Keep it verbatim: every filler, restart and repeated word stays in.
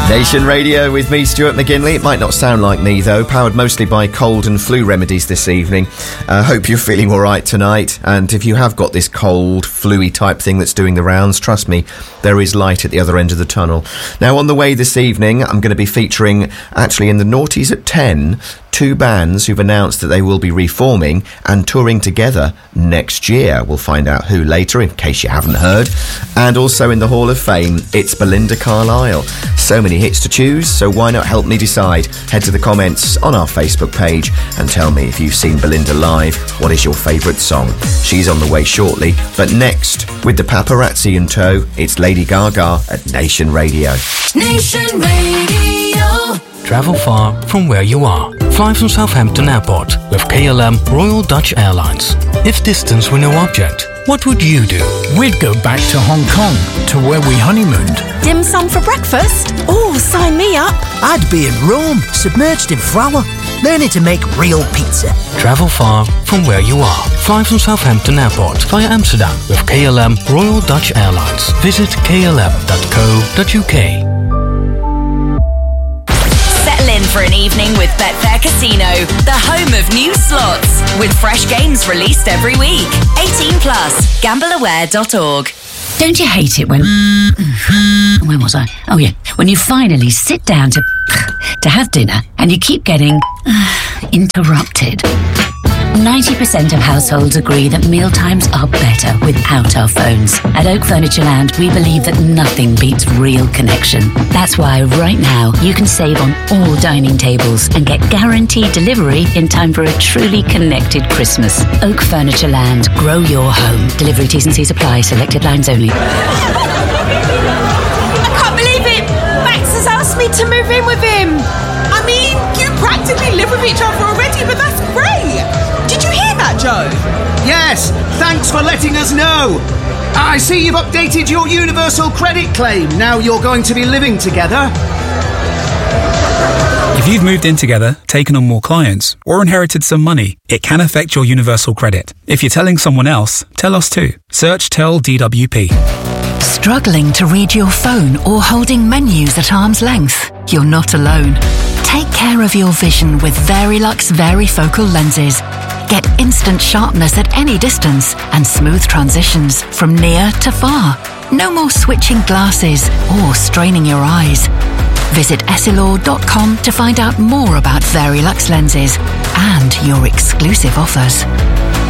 Nation Radio with me, Stuart McGinley. It might not sound like me, though. Powered mostly by cold and flu remedies this evening. I uh, hope you're feeling all right tonight. And if you have got this cold, flu-y type thing that's doing the rounds, trust me, there is light at the other end of the tunnel. Now, on the way this evening, I'm going to be featuring, actually, in the Naughties at ten, two bands who've announced that they will be reforming and touring together next year. We'll find out who later, in case you haven't heard. And also in the Hall of Fame, it's Belinda Carlisle. So many hits to choose, so why not help me decide? Head to the comments on our Facebook page and tell me if you've seen Belinda live. What is your favourite song? She's on the way shortly, but next, with the paparazzi in tow, it's Lady Gaga at Nation Radio. Nation Radio. Travel far from where you are. Fly from Southampton Airport with K L M Royal Dutch Airlines. If distance were no object, what would you do? We'd go back to Hong Kong, to where we honeymooned. Dim sum for breakfast? Oh, sign me up. I'd be in Rome, submerged in flour, learning to make real pizza. Travel far from where you are. Fly from Southampton Airport via Amsterdam with K L M Royal Dutch Airlines. Visit k l m dot co dot u k. Settle in for an evening with Betfair Casino, the home of new slots, with fresh games released every week. eighteen plus, gamble aware dot org. Don't you hate it when... Where was I? Oh, yeah. When you finally sit down to... to have dinner and you keep getting... interrupted. ninety percent of households agree that mealtimes are better without our phones. At Oak Furniture Land, we believe that nothing beats real connection. That's why right now you can save on all dining tables and get guaranteed delivery in time for a truly connected Christmas. Oak Furniture Land. Grow your home. Delivery T's and C's apply. Selected lines only. I can't believe it. Max has asked me to move in with him. I mean, you practically live with each other already, but that's great. Did you hear that, Joe? Yes, thanks for letting us know. I see you've updated your universal credit claim. Now you're going to be living together. If you've moved in together, taken on more clients, or inherited some money, it can affect your universal credit. If you're telling someone else, tell us too. Search Tell D W P. Struggling to read your phone or holding menus at arm's length? You're not alone. Take care of your vision with Verilux Varifocal lenses. Get instant sharpness at any distance and smooth transitions from near to far. No more switching glasses or straining your eyes. Visit essilor dot com to find out more about Verilux lenses and your exclusive offers.